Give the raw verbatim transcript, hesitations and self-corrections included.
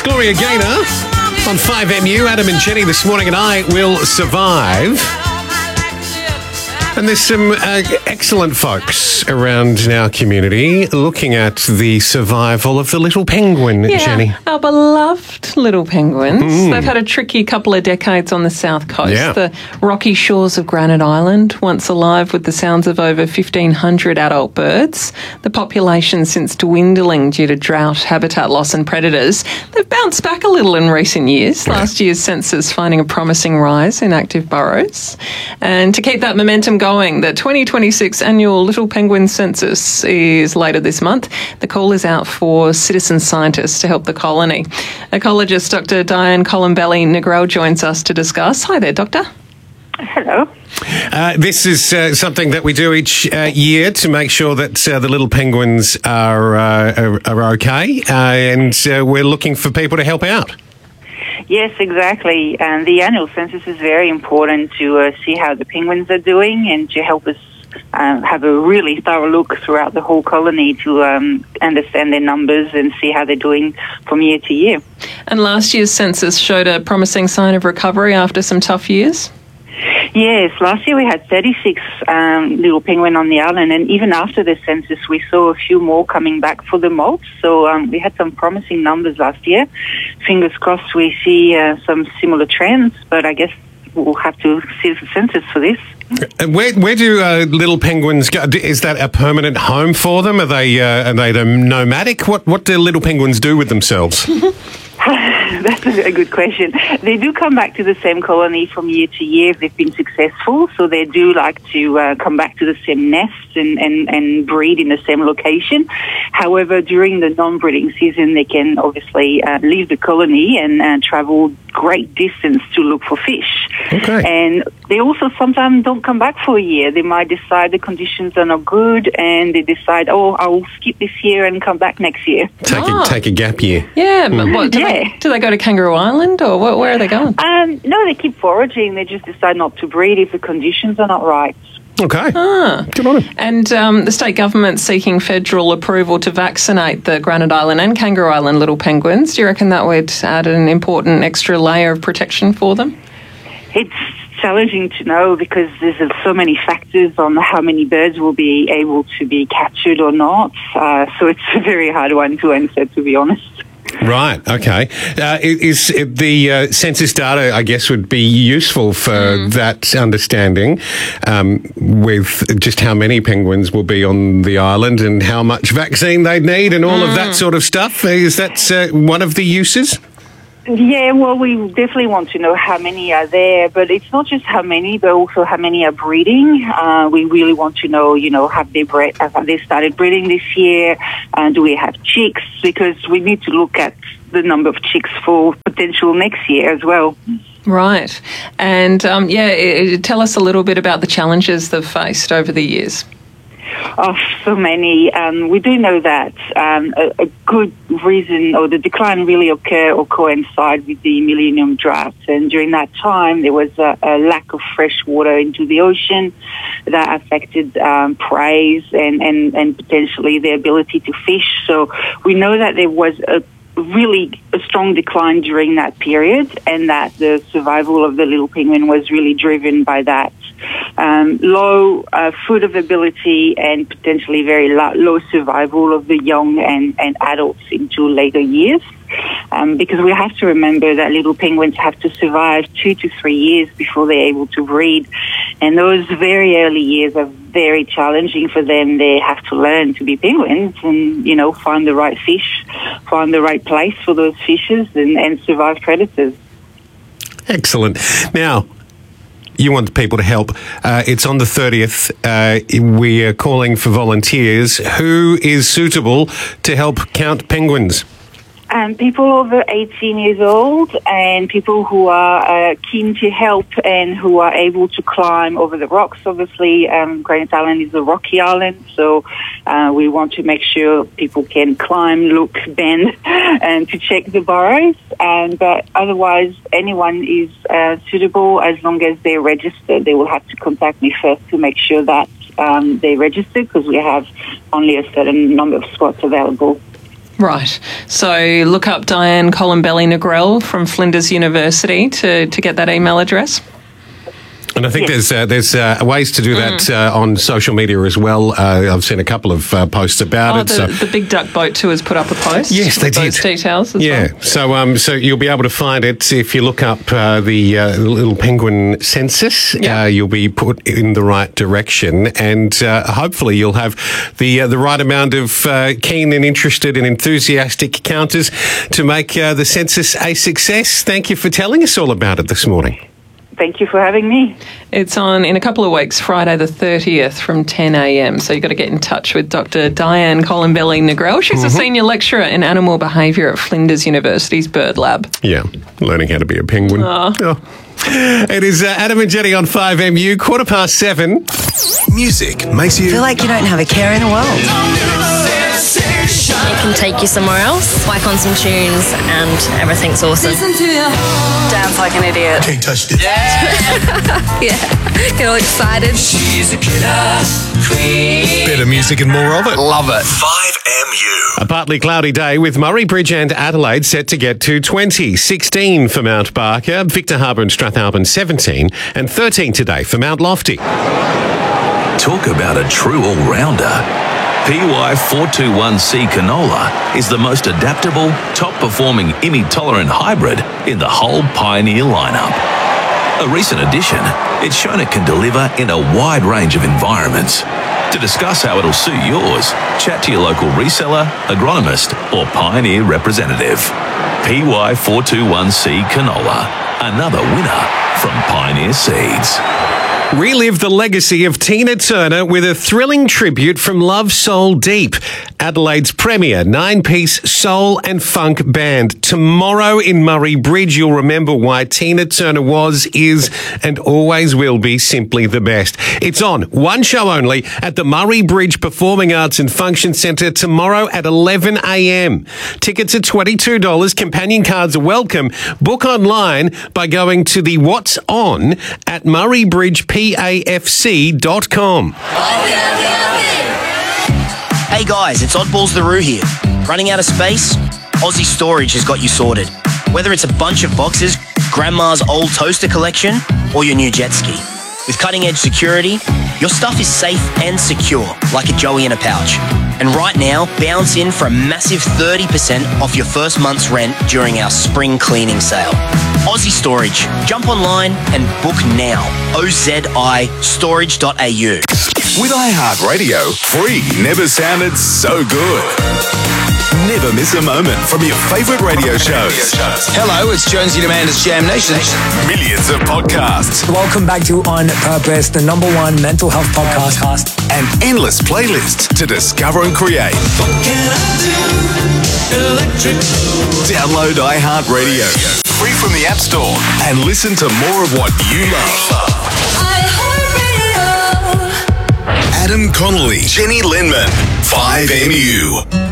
Gloria Gaynor on five M U. Adam and Jenny this morning, and I will survive. And there's some uh, excellent folks around in our community looking at the survival of the little penguin, yeah, Jenny. Our beloved little penguins. Mm. They've had a tricky couple of decades on the south coast. Yeah. The rocky shores of Granite Island, once alive with the sounds of over fifteen hundred adult birds. The population since dwindling due to drought, habitat loss and predators. They've bounced back a little in recent years. Last year's census finding a promising rise in active burrows. And to keep that momentum going, Going. The twenty twenty-six annual Little Penguin Census is later this month. The call is out for citizen scientists to help the colony. Ecologist Doctor Diane Colombelli-Negrell joins us to discuss. Hi there, Doctor. Hello. Uh, this is uh, something that we do each uh, year to make sure that uh, the little penguins are, uh, are, are okay, uh, and uh, we're looking for people to help out. Yes, exactly. And the annual census is very important to uh, see how the penguins are doing and to help us uh, have a really thorough look throughout the whole colony to um, understand their numbers and see how they're doing from year to year. And last year's census showed a promising sign of recovery after some tough years? Yes, last year we had thirty-six um, little penguin on the island, and even after the census we saw a few more coming back for the molt. So um, we had some promising numbers last year. Fingers crossed we see uh, some similar trends, but I guess we'll have to see the census for this. Where where do uh, little penguins go? Is that a permanent home for them? Are they uh, are they nomadic? What what do little penguins do with themselves? That's a very good question. They do come back to the same colony from year to year if they've been successful. So they do like to uh, come back to the same nest and, and, and breed in the same location. However, during the non-breeding season, they can obviously uh, leave the colony and uh, travel great distance to look for fish. Okay. And they also sometimes don't come back for a year. They might decide the conditions are not good and they decide, oh, I'll skip this year and come back next year. Take, Oh. a, take a gap year. Yeah, but what, do, Yeah. they, do they go to Kangaroo Island or what, where are they going? Um, no, they keep foraging. They just decide not to breed if the conditions are not right. Okay. Ah. Good on them. And um, the state government's seeking federal approval to vaccinate the Granite Island and Kangaroo Island little penguins. Do you reckon that would add an important extra layer of protection for them? It's challenging to know because there's so many factors on how many birds will be able to be captured or not. Uh, so it's a very hard one to answer, to be honest. Right, okay. Uh, is, is the uh, census data, I guess, would be useful for mm. that understanding um, with just how many penguins will be on the island and how much vaccine they'd need and all mm. of that sort of stuff. Is that uh, one of the uses? Yeah, well, we definitely want to know how many are there, but it's not just how many, but also how many are breeding. Uh, we really want to know, you know, have they bred, have they started breeding this year? Uh, do we have chicks? Because we need to look at the number of chicks for potential next year as well. Right. And, um, yeah, it, tell us a little bit about the challenges they've faced over the years. Oh, so many. Um, we do know that um, a, a good reason, or the decline really occur or coincide with the Millennium Drought. And during that time, there was a, a lack of fresh water into the ocean that affected um, prey and, and, and potentially their ability to fish. So we know that there was a really a strong decline during that period, and that the survival of the little penguin was really driven by that. Um, low uh, food availability and potentially very low, low survival of the young and, and adults into later years. Um, because we have to remember that little penguins have to survive two to three years before they're able to breed. And those very early years are very challenging for them. They have to learn to be penguins and, you know, find the right fish, find the right place for those fishes and, and survive predators. Excellent. Now, you want people to help. Uh, it's on the thirtieth. Uh, we are calling for volunteers. Who is suitable to help count penguins? Um, people over eighteen years old and people who are uh, keen to help and who are able to climb over the rocks. Obviously, um, Granite Island is a rocky island, so uh, we want to make sure people can climb, look, bend, and to check the burrows. And but otherwise, anyone is uh, suitable as long as they're registered. They will have to contact me first to make sure that um, they're registered, because we have only a certain number of spots available. Right. So look up Diane Colombelli Negrell from Flinders University to, to get that email address. And I think Yes. there's uh, there's uh, ways to do that uh, on social media as well. Uh, I've seen a couple of uh, posts about Oh, it. the, So. the Big Duck Boat Tour has put up a post. Yes, they with those did. details as Yeah, well. so um, so you'll be able to find it if you look up uh, the uh, Little Penguin Census. Yeah. Uh, you'll be put in the right direction, and uh, hopefully you'll have the uh, the right amount of uh, keen and interested and enthusiastic counters to make uh, the census a success. Thank you for telling us all about it this morning. Thank you for having me. It's on in a couple of weeks, Friday the thirtieth from ten a.m. So you've got to get in touch with Doctor Diane Colombelli Negrell. She's Mm-hmm. a senior lecturer in animal behaviour at Flinders University's Bird Lab. Yeah, learning how to be a penguin. Oh. It is uh, Adam and Jenny on five M U, quarter past seven. Music makes you Feel like you don't have a care in the world. It can take you somewhere else, whack on some tunes, and everything's awesome. Dance like an idiot. can't touch this. Yeah, get all excited. Better music and more of it. Love it. five M U. A partly cloudy day with Murray Bridge and Adelaide set to get to twenty, sixteen for Mount Barker, Victor Harbour and Strathalbyn seventeen, and thirteen today for Mount Lofty. Talk about a true all-rounder. P Y four twenty-one C canola is the most adaptable, top-performing I M I-tolerant hybrid in the whole Pioneer lineup. A recent addition, it's shown it can deliver in a wide range of environments. To discuss how it'll suit yours, chat to your local reseller, agronomist, or Pioneer representative. P Y four twenty-one C canola, another winner from Pioneer Seeds. Relive the legacy of Tina Turner with a thrilling tribute from Love Soul Deep, Adelaide's premier nine-piece soul and funk band. Tomorrow in Murray Bridge, you'll remember why Tina Turner was, is, and always will be simply the best. It's on, one show only, at the Murray Bridge Performing Arts and Function Centre tomorrow at eleven a.m. Tickets are twenty-two dollars. Companion cards are welcome. Book online by going to the What's On at Murray Bridge P A F C dot com. Hey guys, it's Oddballs the Roo here. Running out of space? Aussie Storage has got you sorted. Whether it's a bunch of boxes, grandma's old toaster collection, or your new jet ski. With cutting-edge security, your stuff is safe and secure, like a Joey in a pouch. And right now, bounce in for a massive thirty percent off your first month's rent during our spring cleaning sale. Aussie Storage. Jump online and book now. O Z I storage dot A U. With iHeartRadio, free never sounded so good. Never miss a moment from your favourite radio shows. Hello, it's Jonesy Demander's Jam Nation. Millions of podcasts Welcome back to On Purpose, the number one mental health podcast. and endless playlists to discover and create. Download iHeartRadio free from the App Store and listen to more of what you love. Adam Connolly, Jenny Lindman, five M U.